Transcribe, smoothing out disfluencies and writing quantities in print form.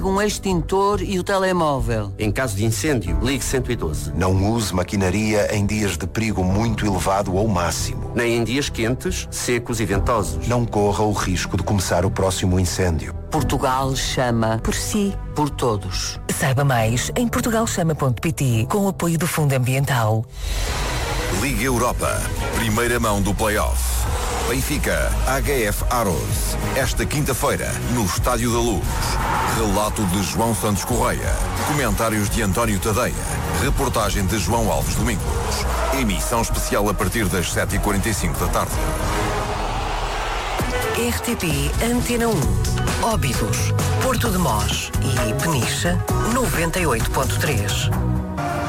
um extintor e o telemóvel. Em caso de incêndio, ligue 112. Não use maquinaria em dias de perigo muito elevado ou máximo. Nem em dias quentes, secos e ventosos. Não corra o risco de começar o próximo incêndio. Portugal chama por si, por todos. Saiba mais em portugalchama.pt com o apoio do Fundo Ambiental. Liga Europa, primeira mão do play-off. Benfica, HF Aros. Esta quinta-feira, no Estádio da Luz. Relato de João Santos Correia. Comentários de António Tadeia. Reportagem de João Alves Domingos. Emissão especial a partir das 7h45 da tarde. RTP Antena 1. Óbidos, Porto de Mós e Peniche 98.3.